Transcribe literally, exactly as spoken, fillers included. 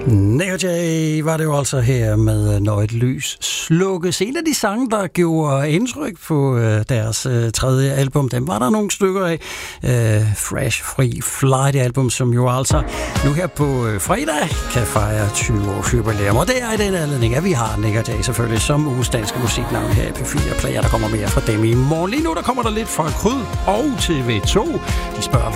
Nick og Jay var det jo altså her med Når et lys slukkes. En af de sange, der gjorde indtryk på øh, deres øh, tredje album, dem var der nogle stykker af. Øh, Fresh Free Flight album, som jo altså nu her på øh, fredag kan fejre tyve års jubilæum. Og det er i den anledning, at vi har Nick og Jay selvfølgelig som uges danske musiknavn her i P fire Player. Der kommer mere fra dem i morgen. Lige nu der kommer der lidt fra Kryd og T V to. De spørger,